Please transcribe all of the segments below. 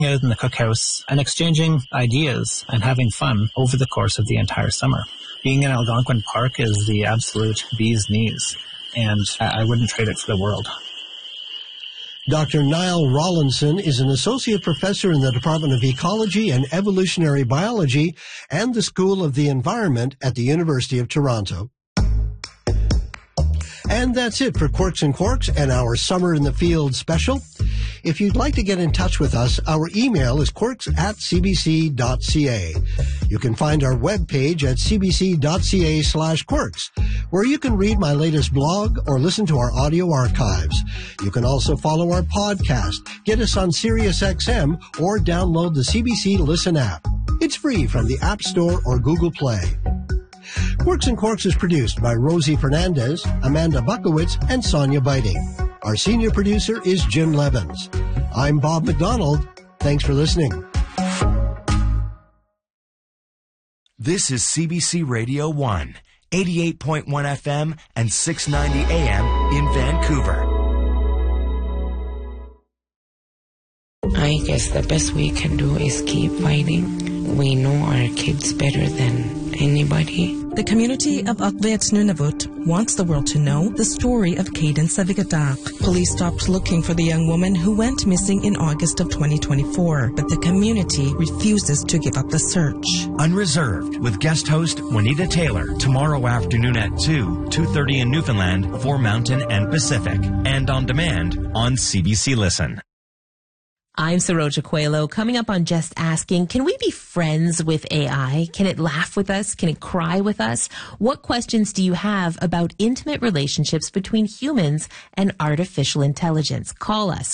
out in the cookhouse and exchanging ideas and having fun over the course of the entire summer. Being in Algonquin Park is the absolute bee's knees, and I wouldn't trade it for the world. Dr. Niall Rawlinson is an associate professor in the Department of Ecology and Evolutionary Biology and the School of the Environment at the University of Toronto. And that's it for Quirks and Quarks and our Summer in the Field special. If you'd like to get in touch with us, our email is quirks@cbc.ca. You can find our webpage at cbc.ca/quirks, where you can read my latest blog or listen to our audio archives. You can also follow our podcast, get us on SiriusXM, or download the CBC Listen app. It's free from the App Store or Google Play. Quirks and Quarks is produced by Rosie Fernandez, Amanda Buckowitz, and Sonia Biting. Our senior producer is Jim Levins. I'm Bob McDonald. Thanks for listening. This is CBC Radio 1, 88.1 FM and 690 AM in Vancouver. I guess the best we can do is keep fighting. We know our kids better than anybody. The community of Akvet Nunavut wants the world to know the story of Caden Savigadak. Police stopped looking for the young woman who went missing in August of 2024, but the community refuses to give up the search. Unreserved with guest host Juanita Taylor tomorrow afternoon at 2:30 in Newfoundland for Mountain and Pacific, and on demand on CBC Listen. I'm Saroja Coelho. Coming up on Just Asking, can we be friends with AI? Can it laugh with us? Can it cry with us? What questions do you have about intimate relationships between humans and artificial intelligence? Call us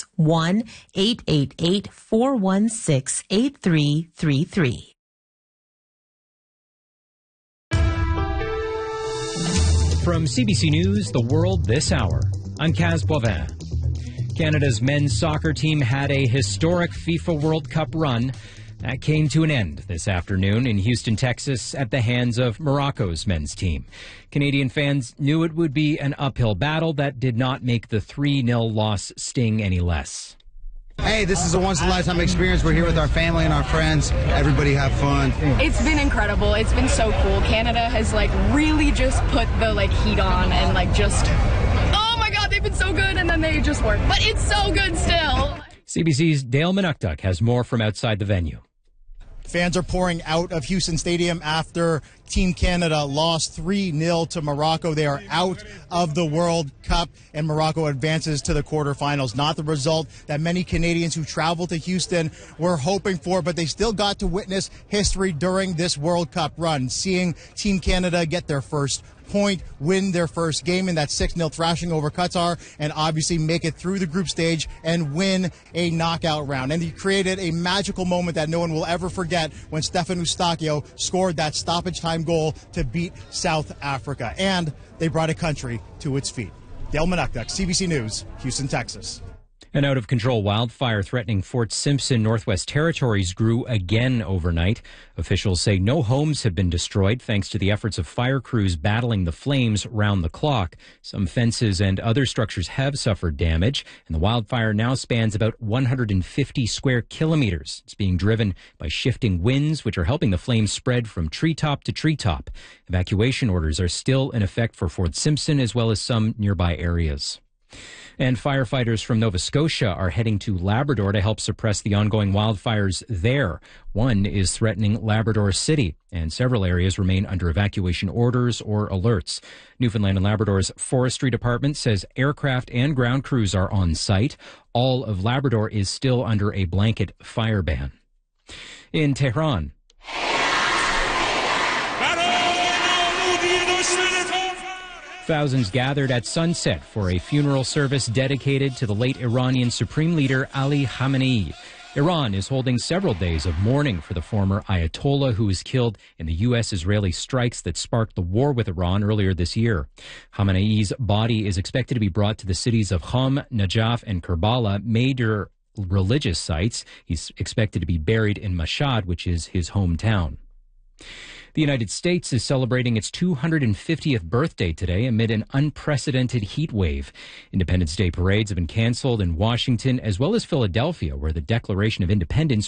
1-888-416-8333. From CBC News, The World This Hour, I'm Kaz Boivin. Canada's men's soccer team had a historic FIFA World Cup run that came to an end this afternoon in Houston, Texas, at the hands of Morocco's men's team. Canadian fans knew it would be an uphill battle that did not make the 3-0 loss sting any less. Hey, this is a once-in-a-lifetime experience. We're here with our family and our friends. Everybody have fun. It's been incredible. It's been so cool. Canada has, really just put the, heat on and, just... they've been so good, and then they just weren't. But it's so good still. CBC's Dale Manuktuk has more from outside the venue. Fans are pouring out of Houston Stadium after Team Canada lost 3-0 to Morocco. They are out of the World Cup, and Morocco advances to the quarterfinals. Not the result that many Canadians who traveled to Houston were hoping for, but they still got to witness history during this World Cup run, seeing Team Canada get their first point, win their first game in that 6-0 thrashing over Qatar, and obviously make it through the group stage and win a knockout round. And he created a magical moment that no one will ever forget when Stefan Eustáquio scored that stoppage time goal to beat South Africa. And they brought a country to its feet. Dale Manuktuk, CBC News, Houston, Texas. An out-of-control wildfire threatening Fort Simpson, Northwest Territories grew again overnight. Officials say no homes have been destroyed thanks to the efforts of fire crews battling the flames round the clock. Some fences and other structures have suffered damage, and the wildfire now spans about 150 square kilometers. It's being driven by shifting winds, which are helping the flames spread from treetop to treetop. Evacuation orders are still in effect for Fort Simpson as well as some nearby areas. And firefighters from Nova Scotia are heading to Labrador to help suppress the ongoing wildfires there. One is threatening Labrador City, and several areas remain under evacuation orders or alerts. Newfoundland and Labrador's Forestry Department says aircraft and ground crews are on site. All of Labrador is still under a blanket fire ban. In Tehran, thousands gathered at sunset for a funeral service dedicated to the late Iranian Supreme Leader Ali Khamenei. Iran is holding several days of mourning for the former Ayatollah who was killed in the U.S.-Israeli strikes that sparked the war with Iran earlier this year. Khamenei's body is expected to be brought to the cities of Qom, Najaf, and Karbala, major religious sites. He's expected to be buried in Mashhad, which is his hometown. The United States is celebrating its 250th birthday today amid an unprecedented heat wave. Independence Day parades have been canceled in Washington as well as Philadelphia, where the Declaration of Independence